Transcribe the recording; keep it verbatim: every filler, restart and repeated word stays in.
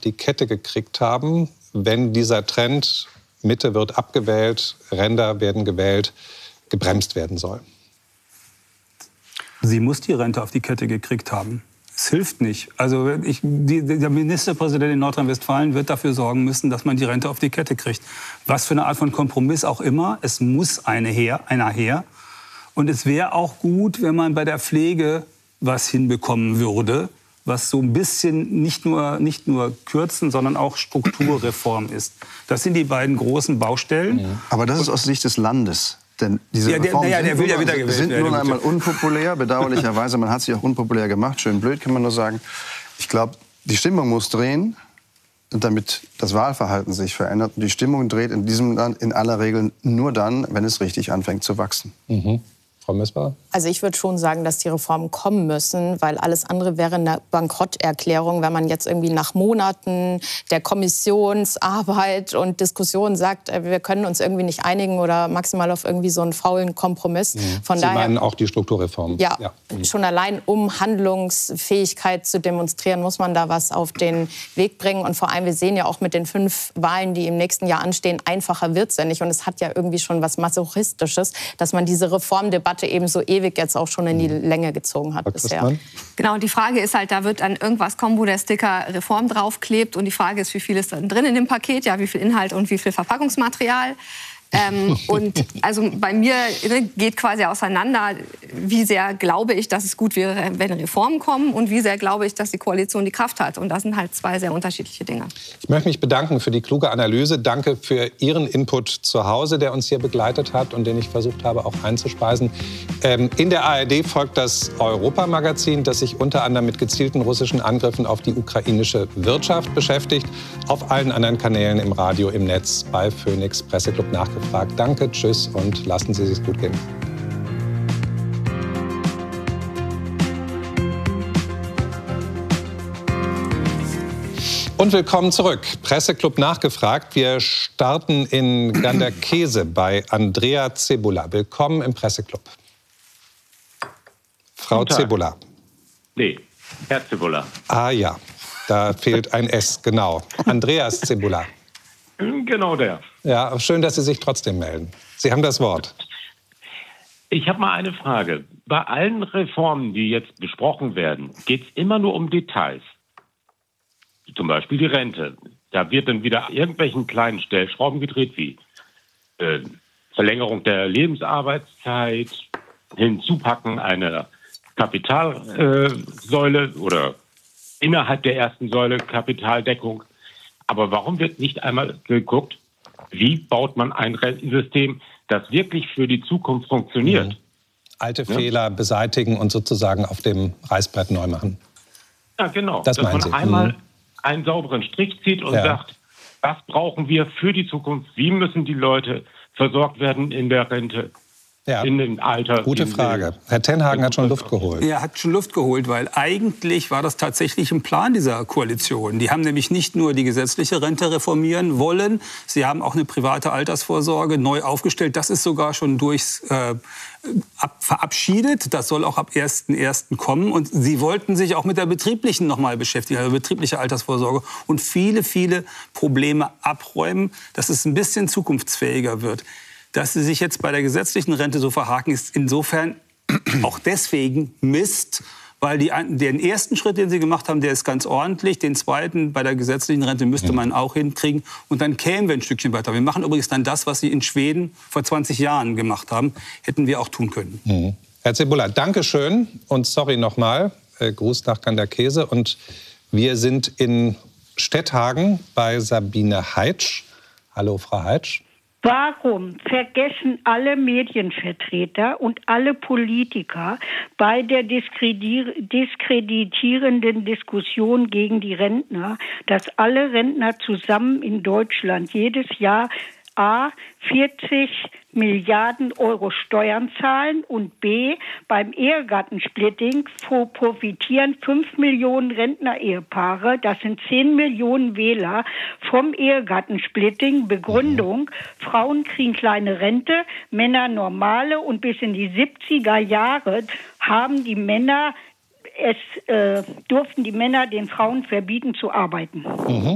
die Kette gekriegt haben, wenn dieser Trend Mitte wird abgewählt, Ränder werden gewählt, gebremst werden soll? Sie muss die Rente auf die Kette gekriegt haben. Es hilft nicht. Also ich, die, der Ministerpräsident in Nordrhein-Westfalen wird dafür sorgen müssen, dass man die Rente auf die Kette kriegt. Was für eine Art von Kompromiss auch immer. Es muss eine her, einer her. Und es wäre auch gut, wenn man bei der Pflege was hinbekommen würde, was so ein bisschen nicht nur, nicht nur Kürzen, sondern auch Strukturreform ist. Das sind die beiden großen Baustellen. Ja. Aber das ist aus Sicht des Landes. Denn diese ja, der, Reformen ja, der sind, ja nun, wieder sind werden, nun einmal unpopulär, bedauerlicherweise. Man hat sich auch unpopulär gemacht. Schön blöd, kann man nur sagen. Ich glaube, die Stimmung muss drehen, damit das Wahlverhalten sich verändert. Und die Stimmung dreht in diesem Land in aller Regel nur dann, wenn es richtig anfängt zu wachsen. Mhm. Frau Missbauer? Also ich würde schon sagen, dass die Reformen kommen müssen, weil alles andere wäre eine Bankrotterklärung, wenn man jetzt irgendwie nach Monaten der Kommissionsarbeit und Diskussion sagt, wir können uns irgendwie nicht einigen oder maximal auf irgendwie so einen faulen Kompromiss. Mhm. Von Sie daher, meinen auch die Strukturreformen? Ja, ja, schon allein um Handlungsfähigkeit zu demonstrieren, muss man da was auf den Weg bringen. Und vor allem, wir sehen ja auch mit den fünf Wahlen, die im nächsten Jahr anstehen, einfacher wird es ja nicht. Und es hat ja irgendwie schon was Masochistisches, dass man diese Reformdebatte eben so ewig jetzt auch schon in die Länge gezogen hat bisher. Genau, und die Frage ist halt, da wird dann irgendwas kommen, wo der Sticker Reform draufklebt. Und die Frage ist, wie viel ist dann drin in dem Paket, ja, wie viel Inhalt und wie viel Verpackungsmaterial. Ähm, und also bei mir geht quasi auseinander, wie sehr glaube ich, dass es gut wäre, wenn Reformen kommen und wie sehr glaube ich, dass die Koalition die Kraft hat. Und das sind halt zwei sehr unterschiedliche Dinge. Ich möchte mich bedanken für die kluge Analyse. Danke für Ihren Input zu Hause, der uns hier begleitet hat und den ich versucht habe auch einzuspeisen. Ähm, in der A R D folgt das Europa-Magazin, das sich unter anderem mit gezielten russischen Angriffen auf die ukrainische Wirtschaft beschäftigt. Auf allen anderen Kanälen im Radio, im Netz, bei Phoenix Presseclub nachgefragt. Danke, tschüss und lassen Sie es gut gehen. Und willkommen zurück. Presseclub nachgefragt. Wir starten in Ganderkesee bei Andrea Cebula. Willkommen im Presseclub. Frau Cebula. Nee, Herr Cebula. Ah ja, da fehlt ein S, genau. Andreas Cebula. Genau der. Ja, schön, dass Sie sich trotzdem melden. Sie haben das Wort. Ich habe mal eine Frage. Bei allen Reformen, die jetzt besprochen werden, geht es immer nur um Details. Zum Beispiel die Rente. Da wird dann wieder irgendwelchen kleinen Stellschrauben gedreht, wie äh, Verlängerung der Lebensarbeitszeit, Hinzupacken einer Kapitalsäule äh, oder innerhalb der ersten Säule Kapitaldeckung. Aber warum wird nicht einmal geguckt, wie baut man ein System, das wirklich für die Zukunft funktioniert? Mhm. Alte ja? Fehler beseitigen und sozusagen auf dem Reißbrett neu machen. Ja, genau. Das Dass meinen man Sie. einmal Mhm. einen sauberen Strich zieht und ja. sagt, was brauchen wir für die Zukunft? Wie müssen die Leute versorgt werden in der Rente? Ja. In dem Alter. Gute Frage. Herr Tenhagen hat schon Luft geholt. Er hat schon Luft geholt, weil eigentlich war das tatsächlich ein Plan dieser Koalition. Die haben nämlich nicht nur die gesetzliche Rente reformieren wollen, sie haben auch eine private Altersvorsorge neu aufgestellt. Das ist sogar schon durchs äh, ab, verabschiedet. Das soll auch ab ersten ersten kommen. Und sie wollten sich auch mit der betrieblichen noch mal beschäftigen, also betriebliche Altersvorsorge und viele, viele Probleme abräumen, dass es ein bisschen zukunftsfähiger wird. Dass sie sich jetzt bei der gesetzlichen Rente so verhaken, ist insofern auch deswegen Mist, weil die, den ersten Schritt, den sie gemacht haben, der ist ganz ordentlich. Den zweiten bei der gesetzlichen Rente müsste man auch hinkriegen. Und dann kämen wir ein Stückchen weiter. Wir machen übrigens dann das, was sie in Schweden vor zwanzig Jahren gemacht haben. Hätten wir auch tun können. Mhm. Herr Cebula, danke schön und sorry nochmal. Äh, Gruß nach Ganderkesee. Und wir sind in Stetthagen bei Sabine Heitsch. Hallo, Frau Heitsch. Warum vergessen alle Medienvertreter und alle Politiker bei der diskreditierenden Diskussion gegen die Rentner, dass alle Rentner zusammen in Deutschland jedes Jahr A, vierzig Milliarden Euro Steuern zahlen und B, beim Ehegattensplitting profitieren fünf Millionen Rentner-Ehepaare, das sind zehn Millionen Wähler, vom Ehegattensplitting. Begründung, Frauen kriegen kleine Rente, Männer normale, und bis in die siebziger Jahre haben die Männer, es äh, durften die Männer den Frauen verbieten zu arbeiten. Mhm.